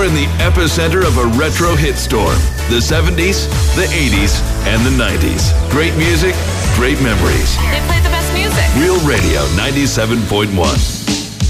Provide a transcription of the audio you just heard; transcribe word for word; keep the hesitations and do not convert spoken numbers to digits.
You're in the epicenter of a retro hit storm. The seventies, the eighties, and the nineties. Great music, great memories. They play the best music. Real Radio ninety-seven point one.